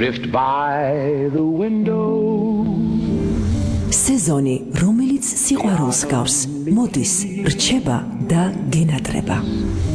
drift by the window. სეზონი, რომელიც სიყვარულს გავს, მოდის, რჩება და გენატრება.